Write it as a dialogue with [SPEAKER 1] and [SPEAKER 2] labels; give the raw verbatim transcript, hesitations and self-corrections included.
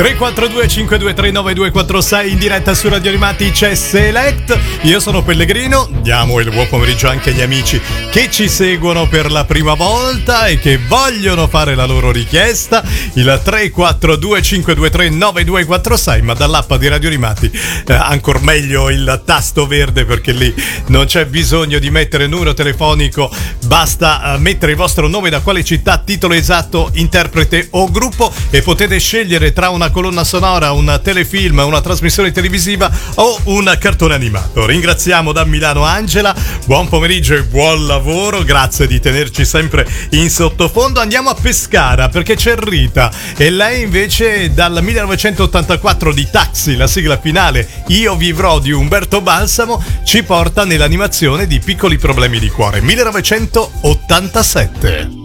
[SPEAKER 1] tre quattro due cinque due tre nove due quattro sei in diretta su Radio Animati c'è Select. Io sono Pellegrino, diamo il buon pomeriggio anche agli amici che ci seguono per la prima volta e che vogliono fare la loro richiesta. Il tre quattro due cinque due tre nove due quattro sei, ma dall'app di Radio Animati eh, ancor meglio il tasto verde, perché lì non c'è bisogno di mettere il numero telefonico, basta eh, mettere il vostro nome, da quale città, titolo esatto, interprete o gruppo, e potete scegliere tra una colonna sonora, un telefilm, una trasmissione televisiva o un cartone animato. Ringraziamo da Milano Angela, buon pomeriggio e buon lavoro, grazie di tenerci sempre in sottofondo. Andiamo a Pescara perché c'è Rita e lei invece dal millenovecentottantaquattro di Taxi, la sigla finale Io vivrò di Umberto Balsamo, ci porta nell'animazione di Piccoli problemi di cuore, millenovecentottantasette.